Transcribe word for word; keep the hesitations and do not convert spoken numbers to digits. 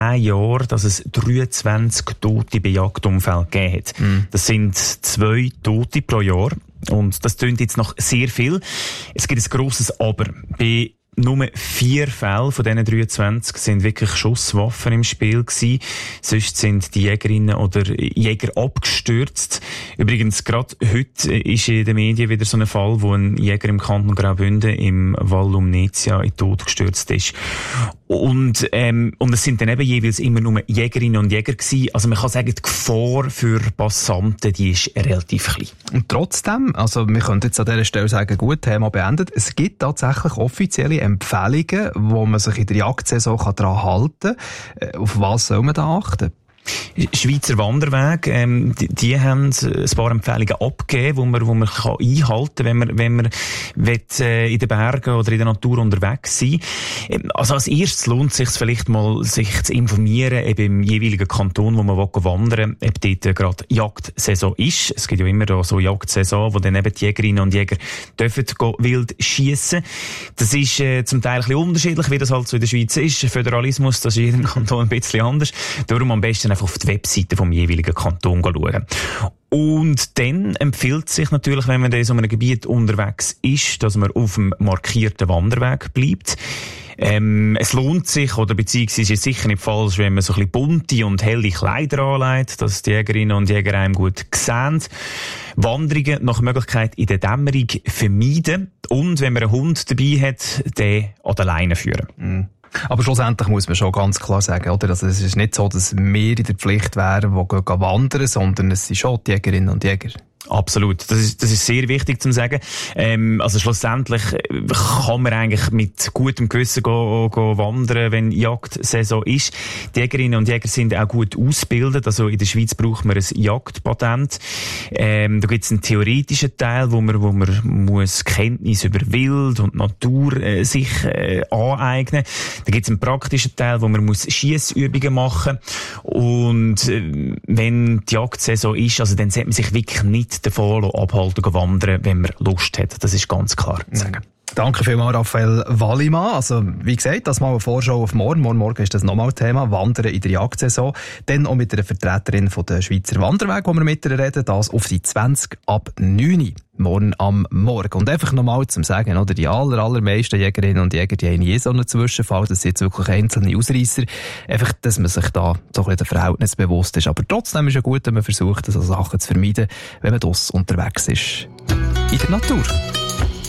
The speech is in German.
Jahren, dass es dreiundzwanzig Tote bei Jagdunfällen gegeben hat. Mm. Das sind zwei Tote pro Jahr. Und das tönt jetzt noch sehr viel. Es gibt ein grosses Aber. Bei nur vier Fälle von diesen dreiundzwanzig sind wirklich Schusswaffen im Spiel gewesen. Sonst sind die Jägerinnen oder Jäger abgestürzt. Übrigens, gerade heute ist in den Medien wieder so ein Fall, wo ein Jäger im Kanton Graubünden im Val Lumnezia in den Tod gestürzt ist. Und, ähm, und es sind dann eben jeweils immer nur Jägerinnen und Jäger gewesen. Also man kann sagen, die Gefahr für Passanten, die ist relativ klein. Und trotzdem, also wir können jetzt an dieser Stelle sagen, gut, Thema beendet. Es gibt tatsächlich offizielle Empfehlungen, wo man sich in der Jagdsaison daran halten kann. Auf was soll man da achten? Schweizer Wanderweg, ähm, die, die haben ein paar Empfehlungen abgegeben, wo man, wo man kann einhalten kann, wenn man, wenn man will, äh, in den Bergen oder in der Natur unterwegs sein. Ähm, also als erstes lohnt es sich vielleicht mal, sich zu informieren, eben im jeweiligen Kanton, wo man wandern will, ob dort äh, gerade Jagdsaison ist. Es gibt ja immer da so Jagdsaison, wo dann eben die Jägerinnen und Jäger dürfen wild schiessen. Das ist äh, zum Teil ein bisschen unterschiedlich, wie das halt so in der Schweiz ist. Föderalismus, das ist in jedem Kanton ein bisschen anders. Darum am besten einfach auf die Webseite vom jeweiligen Kanton schauen. Und dann empfiehlt sich natürlich, wenn man in so einem Gebiet unterwegs ist, dass man auf dem markierten Wanderweg bleibt. Ähm, es lohnt sich, oder beziehungsweise ist sicher nicht falsch, wenn man so ein bisschen bunte und helle Kleider anlegt, dass die Jägerinnen und Jäger einem gut sehen. Wanderungen nach Möglichkeit in der Dämmerung vermeiden. Und wenn man einen Hund dabei hat, den an der Leine führen. Mm. Aber schlussendlich muss man schon ganz klar sagen, oder? Also es ist nicht so, dass wir in der Pflicht wären, die gehen wandern, sondern es sind schon die Jägerinnen und Jäger. Absolut. Das ist, das ist sehr wichtig zu sagen. Ähm, also schlussendlich kann man eigentlich mit gutem Gewissen go, go wandern, wenn Jagdsaison ist. Die Jägerinnen und Jäger sind auch gut ausgebildet. Also in der Schweiz braucht man ein Jagdpatent. Ähm, da gibt es einen theoretischen Teil, wo man, wo man muss Kenntnis über Wild und Natur äh, sich äh, aneignen. Da gibt es einen praktischen Teil, wo man muss Schiessübungen machen. Und äh, wenn die Jagdsaison ist, also dann sollte man sich wirklich nicht davon abhalten, wandern, wenn man Lust hat. Das ist ganz klar zu sagen. Danke vielmals, Raphael Wallimann. Also, wie gesagt, das mal eine Vorschau auf morgen. Morgen, morgen ist das nochmal Thema. Wandern in der Jagdsaison. Dann auch mit einer Vertreterin von der Schweizer Wanderweg, wo wir mit ihr reden. Das auf die zwanzig ab neun morgen am Morgen. Und einfach nochmal zum Sagen, oder? Die aller, allermeisten Jägerinnen und Jäger, die haben nie so einen Zwischenfall. Das sind jetzt wirklich einzelne Ausreisser. Einfach, dass man sich da so ein bisschen der Verhältnis bewusst ist. Aber trotzdem ist es gut, wenn man versucht, so Sachen zu vermeiden, wenn man draussen unterwegs ist. In der Natur.